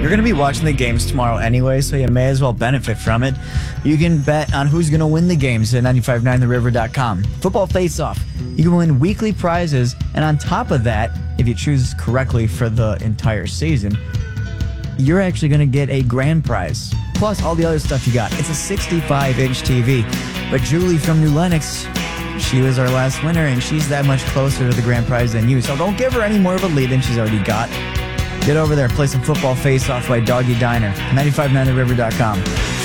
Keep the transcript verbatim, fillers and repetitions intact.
You're going to be watching the games tomorrow anyway, so you may as well benefit from it. You can bet on who's going to win the games at nine five nine the river dot com. Football Face-Off. You can win weekly prizes, and on top of that, if you choose correctly for the entire season, you're actually going to get a grand prize, plus all the other stuff you got. It's a sixty-five inch T V. But Julie from New Lenox, she was our last winner, and she's that much closer to the grand prize than you, so don't give her any more of a lead than she's already got. Get over there, play some Football Face-Off by Doggy Diner. nine five nine the river dot com.